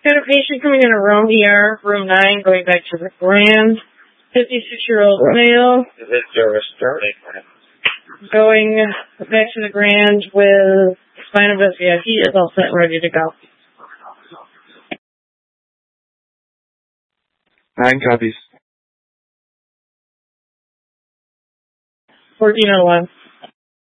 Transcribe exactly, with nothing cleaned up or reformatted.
Got a patient coming in a room here, room nine, going back to the Grand. fifty-six-year-old male. Is it service starting? Going back to the Grand with spinal vesica. He is all set and ready to go. Nine copies. fourteen oh one.